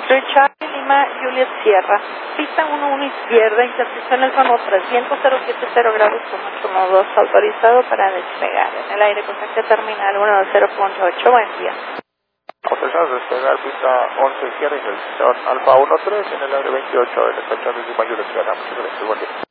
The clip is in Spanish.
Richard Lima, Juliet Sierra. Pista 11 izquierda, intersección el tono 300, 070 grados con 8 autorizado para despegar. En el aire contacto terminal 10.8, buen día. Autorizado a despegar pista 11 izquierda, intersección Alfa 13 en el aire 28, en el estación de Lima, Juliet Sierra. Muchas gracias, buen día.